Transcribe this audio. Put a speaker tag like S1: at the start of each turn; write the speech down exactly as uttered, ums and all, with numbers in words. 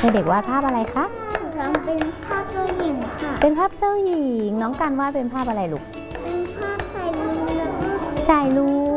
S1: เด็กๆวาดภาพอะไรคะ
S2: ทำเป็นภาพเจ้าหญิงค่ะ
S1: เป็นภาพเจ้าหญิงน้องการวาดเป็นภาพอะไรลูก
S2: เป็นภาพถ่ายรูปแล้วก็
S1: ถ่ายรู